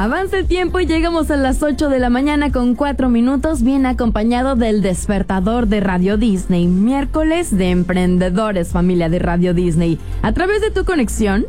Avanza el tiempo y llegamos a las 8 de la mañana con 4 minutos, bien acompañado del despertador de Radio Disney, miércoles de emprendedores, familia de Radio Disney. A través de tu conexión,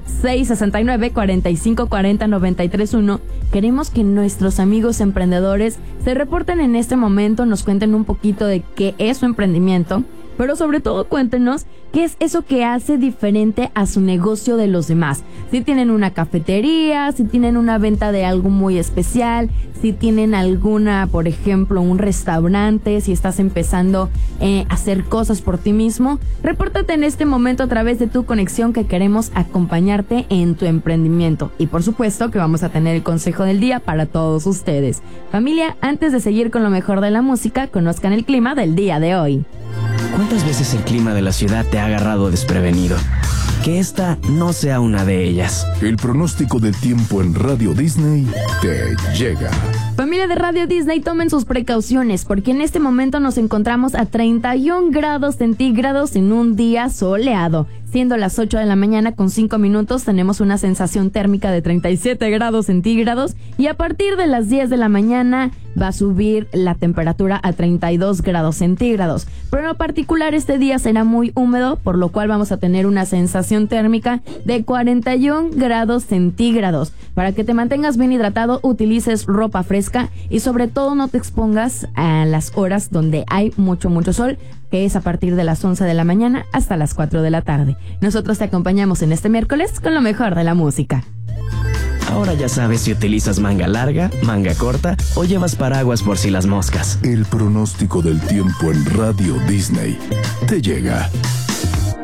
669-4540-931, queremos que nuestros amigos emprendedores se reporten en este momento, nos cuenten un poquito de qué es su emprendimiento, pero sobre todo cuéntenos qué es eso que hace diferente a su negocio de los demás. Si tienen una cafetería, si tienen una venta de algo muy especial, si tienen alguna, por ejemplo, un restaurante, si estás empezando a hacer cosas por ti mismo, repórtate en este momento a través de tu conexión, que queremos acompañarte en tu emprendimiento. Y por supuesto que vamos a tener el consejo del día para todos ustedes. Familia, antes de seguir con lo mejor de la música, conozcan el clima del día de hoy. ¿Cuántas veces el clima de la ciudad te ha agarrado desprevenido? Que esta no sea una de ellas. El pronóstico del tiempo en Radio Disney te llega. Familia de Radio Disney, tomen sus precauciones, porque en este momento nos encontramos a 31 grados centígrados en un día soleado. Siendo las 8 de la mañana con 5 minutos, tenemos una sensación térmica de 37 grados centígrados y a partir de las 10 de la mañana va a subir la temperatura a 32 grados centígrados. Pero en lo particular este día será muy húmedo, por lo cual vamos a tener una sensación térmica de 41 grados centígrados. Para que te mantengas bien hidratado, utilices ropa fresca y sobre todo no te expongas a las horas donde hay mucho sol, que es a partir de las 11 de la mañana hasta las 4 de la tarde. Nosotros te acompañamos en este miércoles con lo mejor de la música. Ahora ya sabes si utilizas manga larga, manga corta o llevas paraguas por si las moscas. El pronóstico del tiempo en Radio Disney te llega.